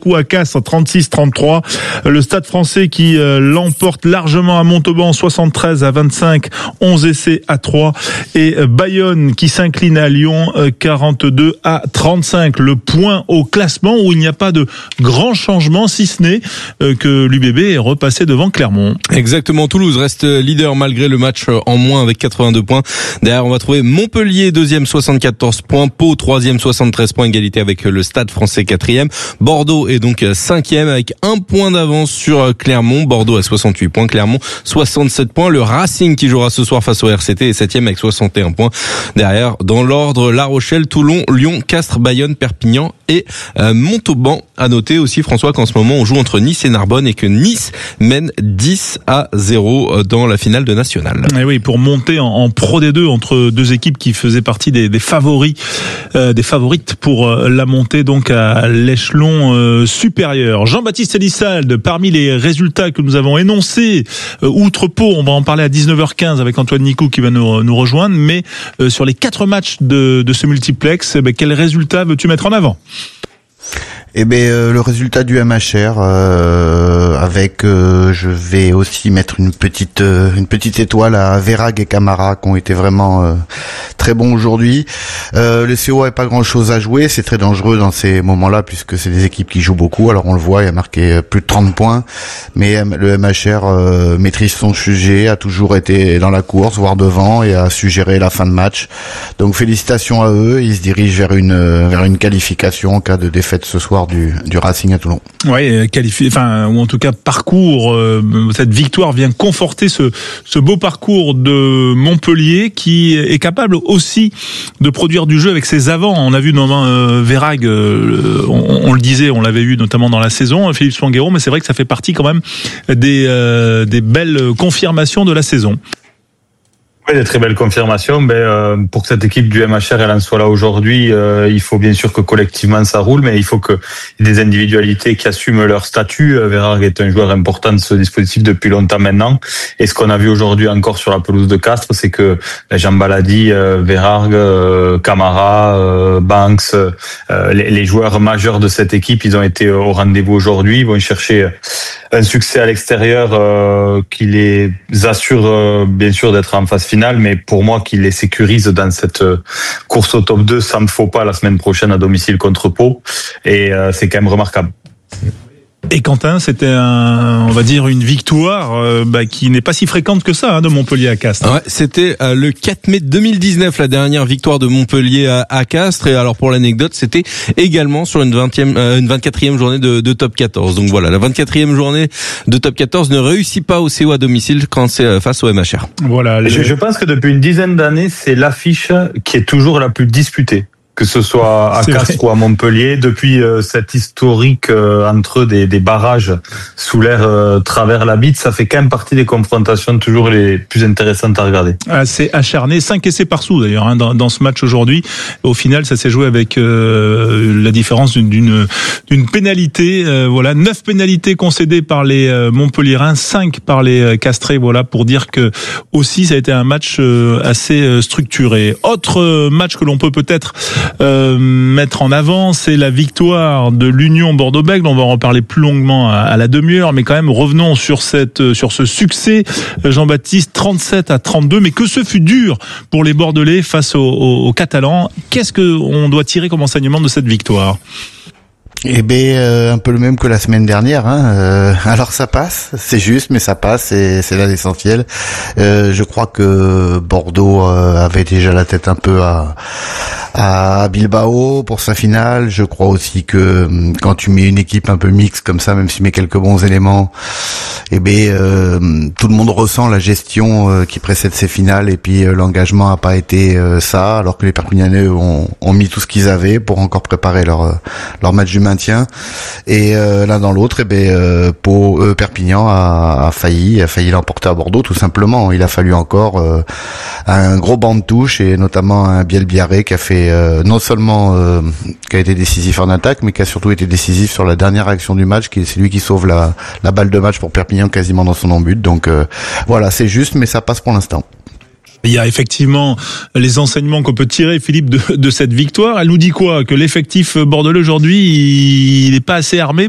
beaucoup à Castres, 36-33. Le Stade Français qui l'emporte largement à Montauban, 73-25, 11 essais à 3. Et Bayonne qui s'incline à Lyon, 42-35. Le point au classement où il n'y a pas de grand changement, si ce n'est que l'UBB est repassé devant Clermont. Exactement, Toulouse reste leader malgré le match en moins avec 82 points. Derrière, on va trouver Montpellier, deuxième, 74 points. Pau, troisième, 73 points, égalité avec le Stade Français, quatrième. Bordeaux est donc cinquième avec un point d'avance sur Clermont. Bordeaux a 68 points, Clermont 67 points. Le Racing qui jouera ce soir face au RCT est septième avec 61 points. Derrière, dans l'ordre, La Rochelle, Toulon, Lyon, Castres, Bayonne, Perpignan et Montauban. À noter aussi, François, qu'en ce moment, on joue entre Nice et Narbonne et que Nice mène 10-0 dans la finale de National. Et oui, pour monter en Pro D2 entre deux équipes qui faisaient partie des favoris, des favorites pour la montée donc à l'échelon supérieur. Jean-Baptiste Elissalde, parmi les résultats que nous avons énoncés, outre Pau, on va en parler à 19h15 avec Antoine Nicou qui va nous rejoindre, mais sur les 4 matchs de ce multiplex, quel résultat veux-tu mettre en avant ? Le résultat du MHR avec je vais aussi mettre une petite étoile à Verag et Camara qui ont été vraiment très bons aujourd'hui. Le CO n'a pas grand-chose à jouer, c'est très dangereux dans ces moments-là puisque c'est des équipes qui jouent beaucoup. Alors on le voit, il a marqué plus de 30 points, mais le MHR maîtrise son sujet, a toujours été dans la course, voire devant, et a su gérer la fin de match. Donc félicitations à eux, ils se dirigent vers une qualification en cas de défaite ce soir du Racing à Toulon. Ouais, ou en tout cas parcours. Cette victoire vient conforter ce beau parcours de Montpellier qui est capable aussi de produire du jeu avec ses avants. On a vu notamment Verag, on le disait, on l'avait eu notamment dans la saison, Philippe Spanghero, mais c'est vrai que ça fait partie quand même des belles confirmations de la saison. Oui, des très belles confirmations. Pour que cette équipe du MHR elle en soit là aujourd'hui, il faut bien sûr que collectivement ça roule, mais il faut qu'il y ait des individualités qui assument leur statut. Verard est un joueur important de ce dispositif depuis longtemps maintenant. Et ce qu'on a vu aujourd'hui encore sur la pelouse de Castres, c'est que Jean Baladi, Verard, Camara, Banks, les joueurs majeurs de cette équipe, ils ont été au rendez-vous aujourd'hui. Ils vont chercher un succès à l'extérieur qui les assure bien sûr d'être en phase finale, mais pour moi qui les sécurise dans cette course au top 2 sans faux pas la semaine prochaine à domicile contre Pau, et c'est quand même remarquable. Et Quentin, c'était on va dire une victoire qui n'est pas si fréquente que ça de Montpellier à Castres. Ouais, c'était le 4 mai 2019 la dernière victoire de Montpellier à Castres, et alors pour l'anecdote, c'était également sur une 24e journée de top 14. Donc voilà, la 24e journée de top 14 ne réussit pas au CO à domicile quand c'est face au MHR. Voilà, je pense que depuis une dizaine d'années, c'est l'affiche qui est toujours la plus disputée. Que ce soit à Castres ou à Montpellier, depuis cette historique entre des barrages sous l'air travers la bite, ça fait quand même partie des confrontations toujours les plus intéressantes à regarder. Assez acharné, 5 essais par sous d'ailleurs dans ce match aujourd'hui. Au final, ça s'est joué avec la différence d'une pénalité. 9 pénalités concédées par les Montpelliérains, 5 par les Castrés. Voilà, pour dire que aussi ça a été un match assez structuré. Autre match que l'on peut peut-être mettre en avant, c'est la victoire de l'Union Bordeaux-Bègles. On va en reparler plus longuement à la demi-heure, mais quand même revenons sur ce succès, Jean-Baptiste, 37-32. Mais que ce fut dur pour les Bordelais face aux Catalans. Qu'est-ce que on doit tirer comme enseignement de cette victoire ? Un peu le même que la semaine dernière. Alors ça passe, c'est juste, mais ça passe, et c'est là l'essentiel. Je crois que Bordeaux avait déjà la tête un peu à Bilbao pour sa finale. Je crois aussi que quand tu mets une équipe un peu mixte comme ça, même si tu mets quelques bons éléments, tout le monde ressent la gestion qui précède ces finales, et puis l'engagement a pas été ça, alors que les Perpignanais ont mis tout ce qu'ils avaient pour encore préparer leur match du maintien. Et l'un dans l'autre, Perpignan a failli l'emporter à Bordeaux, tout simplement. Il a fallu encore un gros banc de touche, et notamment un Biel Biarré qui a fait non seulement qui a été décisif en attaque, mais qui a surtout été décisif sur la dernière action du match, c'est lui qui sauve la balle de match pour Perpignan quasiment dans son embut. Donc voilà, c'est juste, mais ça passe pour l'instant. Il y a effectivement les enseignements qu'on peut tirer, Philippe, de cette victoire. Elle nous dit quoi ? Que l'effectif bordelais aujourd'hui, il n'est pas assez armé